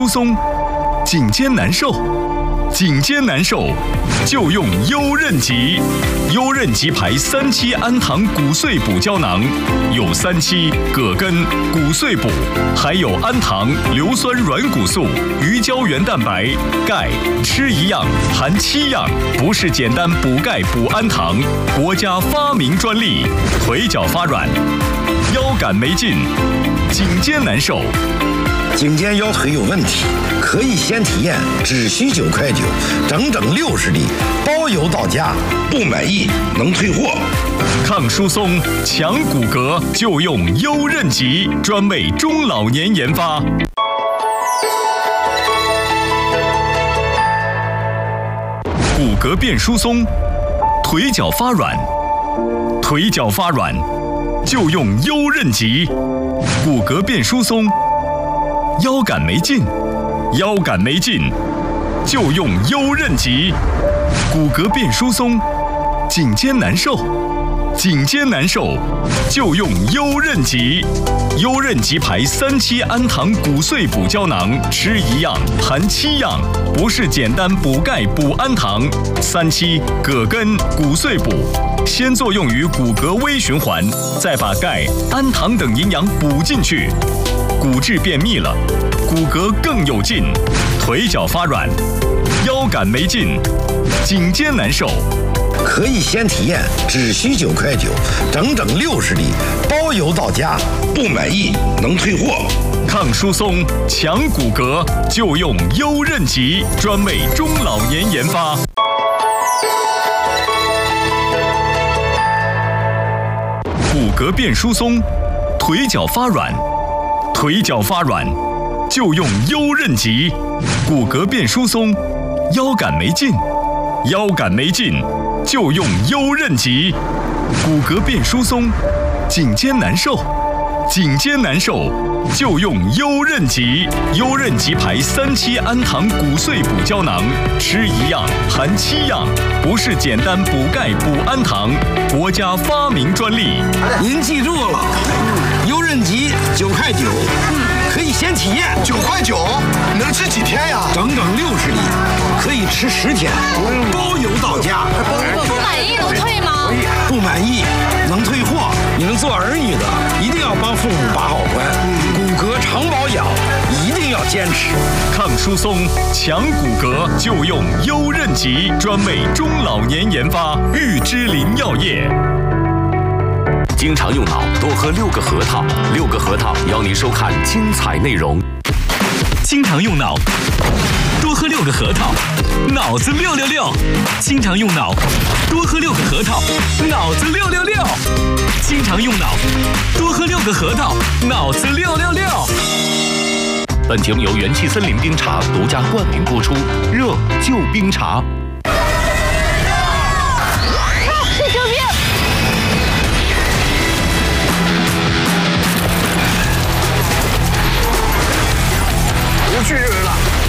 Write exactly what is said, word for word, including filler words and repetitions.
疏松，颈肩难受，颈肩难受就用优韧极。优韧极牌三七氨糖骨碎补胶囊，有三七、葛根、骨碎补，还有氨糖、硫酸软骨素、鱼胶原蛋白、钙，吃一样含七样，不是简单补钙补氨糖，国家发明专利。腿脚发软，腰杆没劲，颈肩难受。 颈肩腰腿有问题，可以先体验，只需九块九，整整六十粒，包邮到家，不满意能退货。 抗疏松、强骨骼就用优韧极，专为中老年研发。骨骼变疏松，腿脚发软，腿脚发软就用优韧极。骨骼变疏松。腰杆没劲，腰杆没劲，就用优韧极。骨骼变疏松，颈肩难受，颈肩难受，就用优韧极。优韧极牌三七氨糖骨碎补胶囊，吃一样含七样，不是简单补钙补氨糖。三七、葛根、骨碎补，先作用于骨骼微循环，再把钙、氨糖等营养补进去。骨质变密了，骨骼更有劲，腿脚发软，腰杆没劲，颈肩难受。 可以先体验，只需九块九，整整六十粒，包邮到家，不满意能退货。 抗疏松、强骨骼就用优韧极，专为中老年研发。骨骼变疏松，腿脚发软。腿脚发软，就用优韧极。骨骼变疏松，腰杆没劲，腰杆没劲，就用优韧极。骨骼变疏松，颈肩难受，颈肩难受，就用优韧极。优韧极牌三七氨糖骨碎补胶囊，吃一样含七样，不是简单补钙补氨糖，国家发明专利。 您记住了，优韧极九块九，可以先体验。 九块九能吃几天呀？ 整整六十粒，可以吃十天，包邮到家。 不满意能退吗？ 不满意能退货。你们做儿女的一定要帮父母把好关，骨骼常保养一定要坚持。 抗疏松、强骨骼就用优韧极，专为中老年研发。玉芝林药业。 经常用脑，多喝六个核桃。六个核桃邀你收看精彩内容。 经常用脑，多喝六个核桃，脑子六六六。经常用脑，多喝六个核桃，脑子六六六。经常用脑，多喝六个核桃，脑子六六六。 本节目由元气森林冰茶独家冠名播出，热就冰茶。